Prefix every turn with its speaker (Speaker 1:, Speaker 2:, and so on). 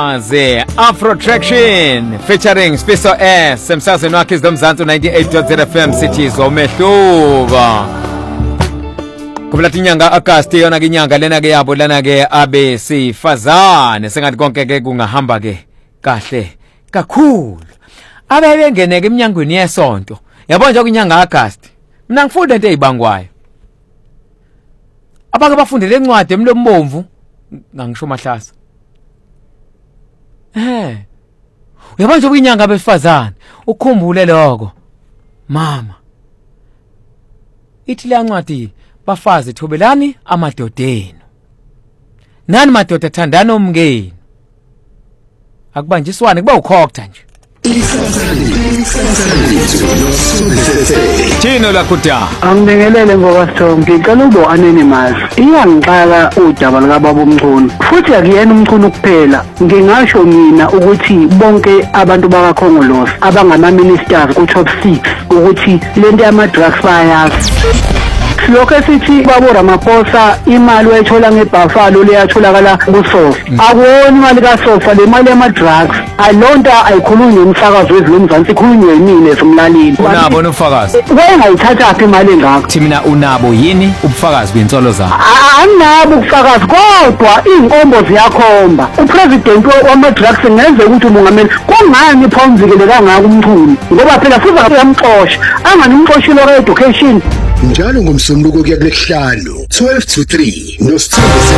Speaker 1: Maze Afro Traction featuring Spiso S emsazweni wakhe izomzansi 98.0 FM cities omehluba kubula inyanga August yona ke inyanga lena ke yabo lana ke abesifazane sengathi konke ke kungahamba ke kahle kakhulu abebengene ke eminyangweni yesonto yabo nje kunyanga August mina ngifunda into ezibangwayo abake bafundele encwadi emlombomvu ngangisho mahlasa uyabona nje kuyinyanga abesifazane ukukhumbule lokho mama ithi le ncwadi bafazi thobelani amadodeni nani madoda thandana umngeni akubanjiswane kuba ukhokta nje Tino la kuta
Speaker 2: Angibingelele ngokwasithombe ngicela ubo anonymous iyangixaka udaba lika baba umkhulu futhi akuyena umkhulu kuphela ngingasho mina ukuthi bonke abantu bakaKhongolose abangama ministers ku top 6 ukuthi lento yama drugs bayazi lokho esithi babo Ramaphosa imali wayithola ngeBuffalo leyatholakala kuSofa akuwoni imali kaSofa le mali yama drugs ayilonta ayikhulunywe umsakazo wezilomzansi ikhulunywe yimini esomlalini
Speaker 1: unabo nofakazi
Speaker 2: wayengayithatha apha imali engakho
Speaker 1: thina unabo yini ubufakazi bensolo zakho
Speaker 2: anginabo ubufakazi kodwa izinkombo ziyakhomba upresident wama drugs ngenze ukuthi umongameli kungani phawumzikele kangaka umthuni ngoba phela futhi akuyamxosha anganimxoshilo ka education
Speaker 3: njalo ngomsombuluko kuya kulesihlanu 12 to 3 noSithembiso